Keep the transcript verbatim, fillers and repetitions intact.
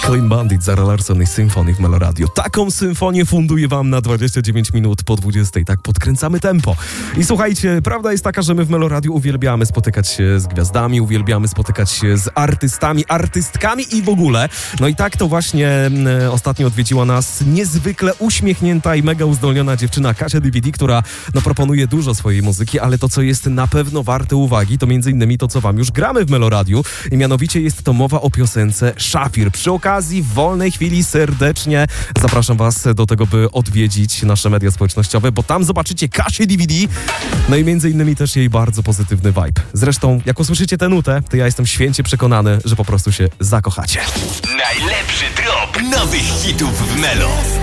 Clean Bandit, Zara Larsson i Symphony w Meloradio. Taką symfonię funduje wam na dwadzieścia dziewięć minut po dwudziestej. Tak podkręcamy tempo. I słuchajcie, prawda jest taka, że my w Meloradiu uwielbiamy spotykać się z gwiazdami, uwielbiamy spotykać się z artystami, artystkami i w ogóle. No i tak to właśnie e, ostatnio odwiedziła nas niezwykle uśmiechnięta i mega uzdolniona dziewczyna Kasia D V D, która no, proponuje dużo swojej muzyki, ale to, co jest na pewno warte uwagi, to między innymi to, co wam już gramy w Meloradiu i mianowicie jest to mowa o piosence Szafir. Przy okazji w wolnej chwili serdecznie zapraszam was do tego, by odwiedzić nasze media społecznościowe, bo tam zobaczycie Kasię D V D, no i między innymi też jej bardzo pozytywny vibe. Zresztą, jak usłyszycie tę nutę, to ja jestem święcie przekonany, że po prostu się zakochacie. Najlepszy drop nowych hitów w Melo.